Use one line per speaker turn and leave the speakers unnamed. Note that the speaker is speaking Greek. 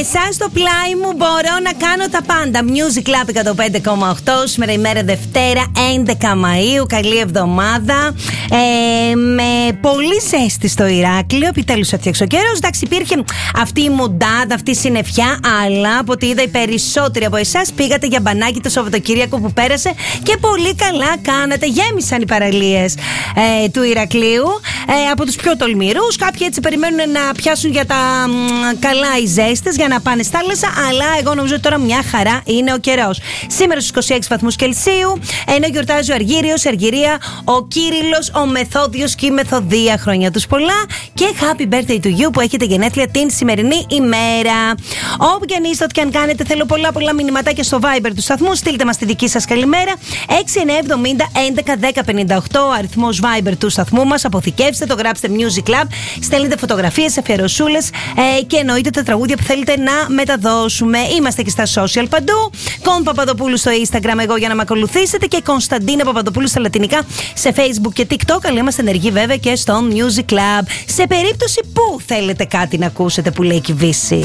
εσάς στο πλάι μου μπορώ να κάνω τα πάντα. Music Club 105,8. Σήμερα ημέρα Δευτέρα 11 Μαΐου. Καλή εβδομάδα. Με πολύ ζέστη στο Ηράκλειο. Επιτέλους έφτιαξε ο καιρός. Εντάξει, υπήρχε αυτή η μουντάδα, αυτή η συννεφιά. Αλλά από ό,τι είδα, οι περισσότεροι από εσάς πήγατε για μπανάκι το Σαββατοκύριακο που πέρασε. Και πολύ καλά κάνατε. Γέμισαν οι παραλίες του Ηρακλείου. Από τους πιο τολμηρούς. Κάποιοι έτσι περιμένουν να πιάσουν για τα καλά οι ζέστες για να πάνε στη θάλασσα. Αλλά εγώ νομίζω ότι τώρα μια χαρά είναι ο καιρός. Σήμερα στους 26 βαθμούς Κελσίου. Ενώ γιορτάζει ο Αργύριος, η Αργυρία, ο Κύριλλος, ο Μεθόδιος και η Μεθοδία. Χρόνια τους πολλά. Και happy birthday to you που έχετε γενέθλια την σημερινή ημέρα. Όπου και αν είστε, ό,τι και αν κάνετε, θέλω πολλά μηνυματάκια στο Viber του σταθμού. Στείλτε μας τη δική σας καλημέρα. 6970 11 10 58 αριθμός Viber του σταθμού μας. Αποθηκεύστε το, γράψτε Music Club. Στέλνετε φωτογραφίες, αφιερωσούλες και εννοείται τα τραγούδια που θέλετε να μεταδώσουμε. Είμαστε και στα social παντού. Κον Παπαδοπούλου στο Instagram, εγώ για να με ακολουθήσετε. Και Κωνσταντίνα Παπαδοπούλου στα λατινικά σε Facebook και TikTok. Αλλά είμαστε ενεργοί βέβαια και στο Music Club. Σε περίπτωση που θέλετε κάτι να ακούσετε που λέει Κυβίση.